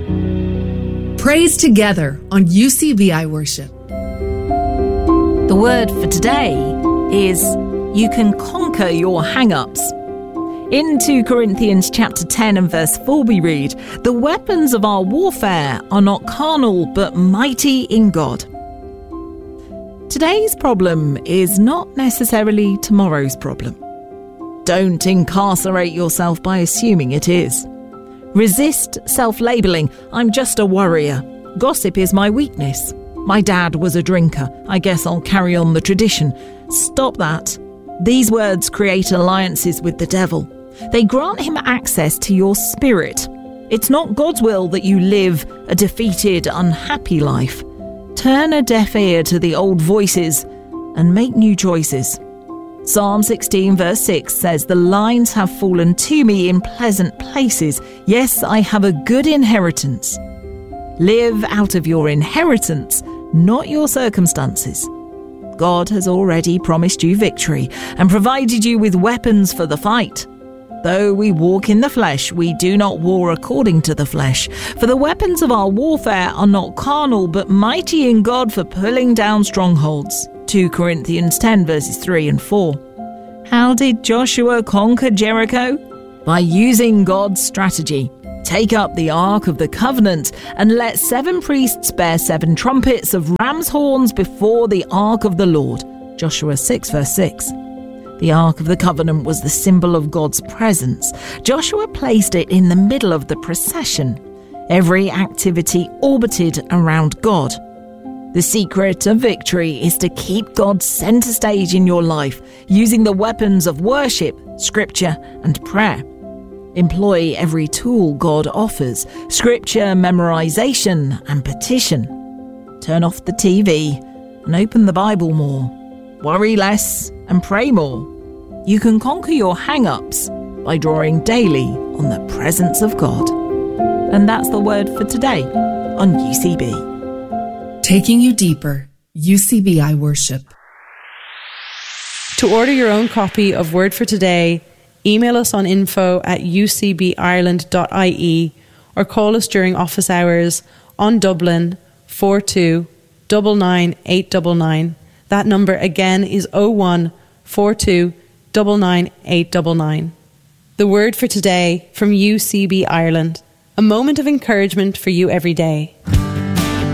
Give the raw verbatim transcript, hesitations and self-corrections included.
Praise together on U C B I Worship. The word for today is you can conquer your hang-ups. In Second Corinthians chapter ten and verse four we read, "The weapons of our warfare are not carnal but mighty in God." Today's problem is not necessarily tomorrow's problem. Don't incarcerate yourself by assuming it is. Resist self-labelling. I'm just a worrier. Gossip is my weakness. My dad was a drinker. I guess I'll carry on the tradition. Stop that. These words create alliances with the devil. They grant him access to your spirit. It's not God's will that you live a defeated, unhappy life. Turn a deaf ear to the old voices and make new choices. Psalm sixteen verse six says, "The lines have fallen to me in pleasant places. Yes, I have a good inheritance." Live out of your inheritance, not your circumstances. God has already promised you victory and provided you with weapons for the fight. Though we walk in the flesh, we do not war according to the flesh. For the weapons of our warfare are not carnal, but mighty in God for pulling down strongholds. Second Corinthians ten verses three and four. How did Joshua conquer Jericho? By using God's strategy. Take up the Ark of the Covenant and let seven priests bear seven trumpets of ram's horns before the Ark of the Lord. Joshua six verse six. The Ark of the Covenant was the symbol of God's presence. Joshua placed it in the middle of the procession. Every activity orbited around God. The secret of victory is to keep God centre stage in your life, using the weapons of worship, scripture, and prayer. Employ every tool God offers, scripture, memorization, and petition. Turn off the T V and open the Bible more. Worry less and pray more. You can conquer your hang-ups by drawing daily on the presence of God. And that's the word for today on U C B. Taking you deeper, U C B I Worship. To order your own copy of Word for Today, email us on info at u c b ireland dot i e or call us during office hours on Dublin four two nine nine eight nine nine. That number again is oh one four two nine nine eight nine nine. The Word for Today from U C B Ireland. A moment of encouragement for you every day.